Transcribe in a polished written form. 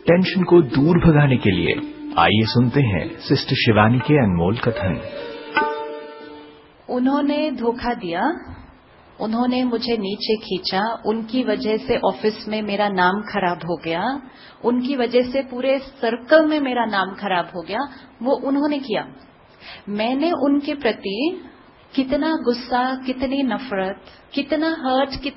Tension को दूर भगाने के लिए आइए सुनते हैं सिस्टर शिवानी के अनमोल कथन। उन्होंने धोखा दिया, उन्होंने मुझे नीचे खींचा, उनकी वजह से ऑफिस में मेरा नाम खराब हो गया, उनकी वजह से पूरे सर्कल में मेरा नाम खराब हो गया। वो उन्होंने किया। मैंने उनके प्रति कितना गुस्सा, कितनी नफरत, कितना हर्ट,